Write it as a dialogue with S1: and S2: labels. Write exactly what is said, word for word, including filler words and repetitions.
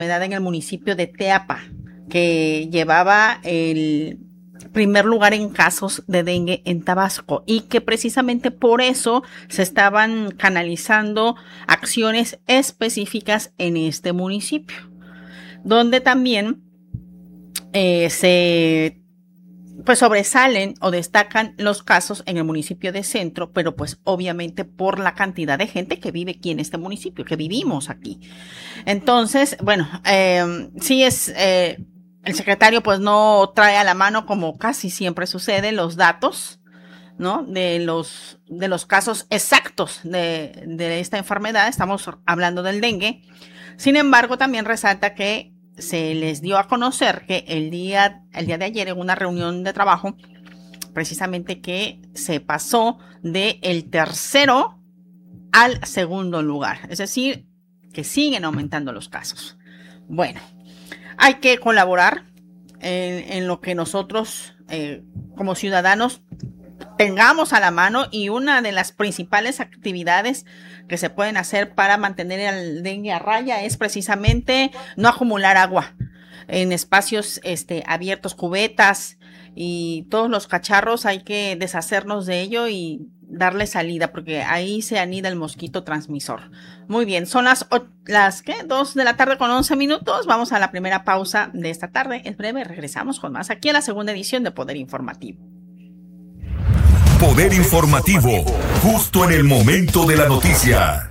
S1: en el municipio de Teapa, que llevaba el primer lugar en casos de dengue en Tabasco, y que precisamente por eso se estaban canalizando acciones específicas en este municipio, donde también eh, se pues sobresalen o destacan los casos en el municipio de Centro, pero pues obviamente por la cantidad de gente que vive aquí en este municipio, que vivimos aquí. Entonces, bueno, eh, sí es, eh, el secretario pues no trae a la mano, como casi siempre sucede, los datos, ¿no? De los, de los casos exactos de, de esta enfermedad. Estamos hablando del dengue. Sin embargo, también resalta que se les dio a conocer que el día, el día de ayer, en una reunión de trabajo, precisamente que se pasó de el tercero al segundo lugar. Es decir, que siguen aumentando los casos. Bueno, hay que colaborar en, en lo que nosotros eh, como ciudadanos tengamos a la mano, y una de las principales actividades que se pueden hacer para mantener el dengue a raya es precisamente no acumular agua en espacios este, abiertos, cubetas y todos los cacharros. Hay que deshacernos de ello y darle salida, porque ahí se anida el mosquito transmisor. Muy bien, son las, las ¿qué? dos de la tarde con once minutos. Vamos a la primera pausa de esta tarde. Es breve, regresamos con más aquí a la segunda edición de Poder Informativo.
S2: Poder Informativo, justo en el momento de la noticia.